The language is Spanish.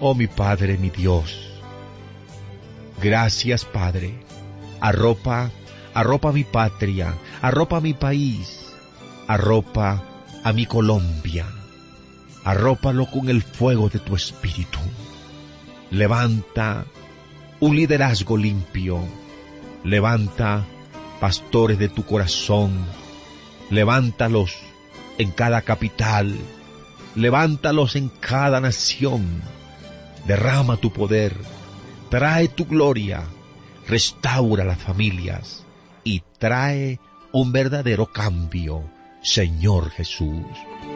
Oh mi Padre, mi Dios, gracias Padre. Arropa mi patria, arropa mi país, arropa a mi Colombia, arrópalo con el fuego de tu Espíritu. Levanta un liderazgo limpio, levanta pastores de tu corazón, levántalos en cada capital, levántalos en cada nación. Derrama tu poder, trae tu gloria, restaura las familias y trae un verdadero cambio, Señor Jesús.